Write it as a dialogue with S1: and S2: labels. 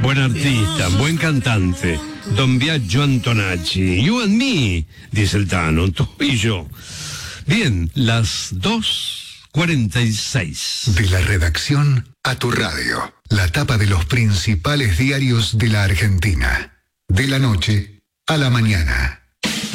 S1: buen artista, buen cantante. Don Biagio Antonacci. You and me, dice el Tano, tú y yo. Bien, las 2:46.
S2: De la redacción a tu radio. La tapa de los principales diarios de la Argentina. De la noche a la mañana.